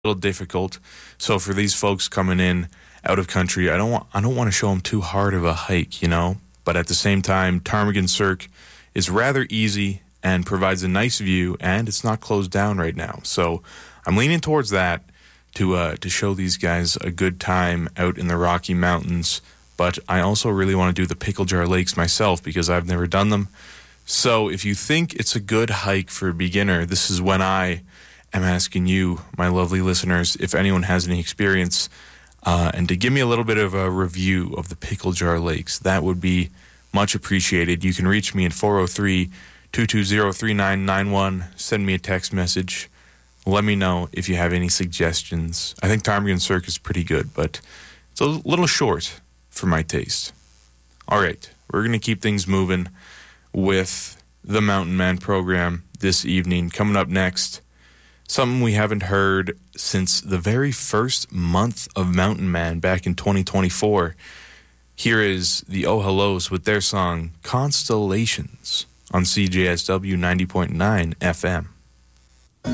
little difficult. So for these folks coming in out of country, I don't want to show them too hard of a hike, you know. But at the same time, Ptarmigan Cirque is rather easy and provides a nice view, and it's not closed down right now. So I'm leaning towards that to show these guys a good time out in the Rocky Mountains. But I also really want to do the Pickle Jar Lakes myself because I've never done them. So if you think it's a good hike for a beginner, this is when I am asking you, my lovely listeners, if anyone has any experience, and to give me a little bit of a review of the Pickle Jar Lakes. That would be much appreciated. You can reach me at 403-220-3991. Send me a text message. Let me know if you have any suggestions. I think Ptarmigan Cirque is pretty good, but it's a little short for my taste. All right, we're going to keep things moving with the Mountain Man program this evening. Coming up next, something we haven't heard since the very first month of Mountain Man back in 2024. Here is the Oh Hellos with their song Constellations on CJSW 90.9 FM.